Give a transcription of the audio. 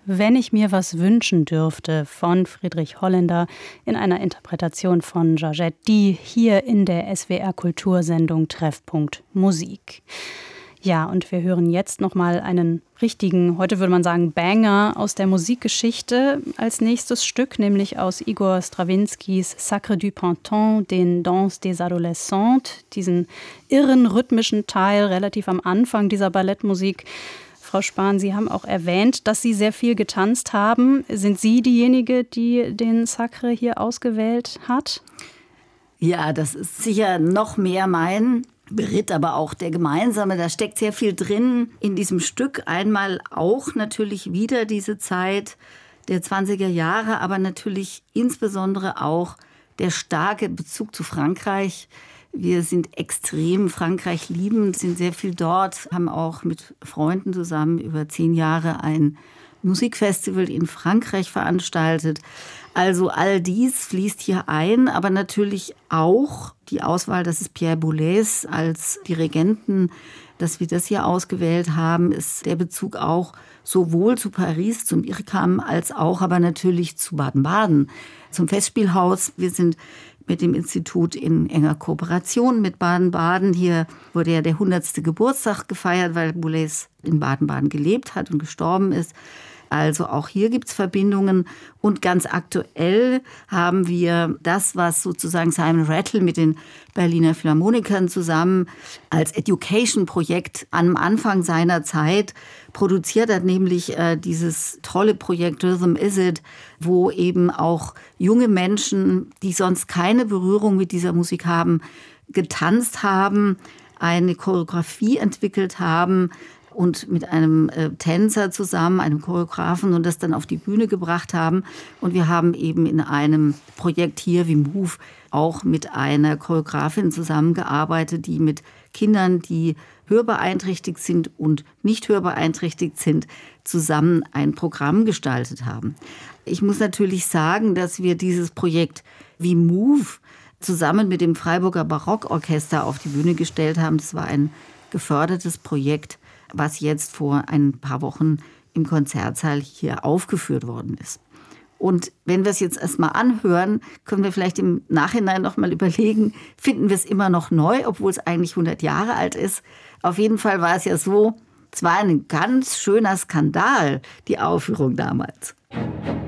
Wenn ich mir was wünschen dürfte von Friedrich Holländer in einer Interpretation von Georgette Die hier in der SWR-Kultursendung Treffpunkt Musik. Ja, und wir hören jetzt nochmal einen richtigen, heute würde man sagen, Banger aus der Musikgeschichte als nächstes Stück, nämlich aus Igor Strawinskys Sacre du Printemps, den Danse des Adolescentes, diesen irren rhythmischen Teil relativ am Anfang dieser Ballettmusik. Frau Spahn, Sie haben auch erwähnt, dass Sie sehr viel getanzt haben. Sind Sie diejenige, die den Sacre hier ausgewählt hat? Ja, das ist sicher noch mehr mein Beritt, aber auch der gemeinsame. Da steckt sehr viel drin in diesem Stück. Einmal auch natürlich wieder diese Zeit der 20er Jahre, aber natürlich insbesondere auch der starke Bezug zu Frankreich. Wir sind extrem Frankreich liebend, sind sehr viel dort, haben auch mit Freunden zusammen über 10 Jahre ein Musikfestival in Frankreich veranstaltet. Also all dies fließt hier ein, aber natürlich auch die Auswahl, das ist Pierre Boulez als Dirigenten, dass wir das hier ausgewählt haben, ist der Bezug auch sowohl zu Paris, zum IRCAM, als auch aber natürlich zu Baden-Baden, zum Festspielhaus. Wir sind mit dem Institut in enger Kooperation mit Baden-Baden. Hier wurde ja der 100. Geburtstag gefeiert, weil Boulez in Baden-Baden gelebt hat und gestorben ist. Also auch hier gibt es Verbindungen. Und ganz aktuell haben wir das, was sozusagen Simon Rattle mit den Berliner Philharmonikern zusammen als Education-Projekt am Anfang seiner Zeit produziert hat, nämlich dieses tolle Projekt Rhythm Is It, wo eben auch junge Menschen, die sonst keine Berührung mit dieser Musik haben, getanzt haben, eine Choreografie entwickelt haben, und mit einem Tänzer zusammen, einem Choreografen, und das dann auf die Bühne gebracht haben. Und wir haben eben in einem Projekt hier wie Move auch mit einer Choreografin zusammengearbeitet, die mit Kindern, die hörbeeinträchtigt sind und nicht hörbeeinträchtigt sind, zusammen ein Programm gestaltet haben. Ich muss natürlich sagen, dass wir dieses Projekt wie Move zusammen mit dem Freiburger Barockorchester auf die Bühne gestellt haben. Das war ein gefördertes Projekt, was jetzt vor ein paar Wochen im Konzertsaal hier aufgeführt worden ist. Und wenn wir es jetzt erstmal anhören, können wir vielleicht im Nachhinein noch mal überlegen, finden wir es immer noch neu, obwohl es eigentlich 100 Jahre alt ist. Auf jeden Fall war es ja so, es war ein ganz schöner Skandal, die Aufführung damals.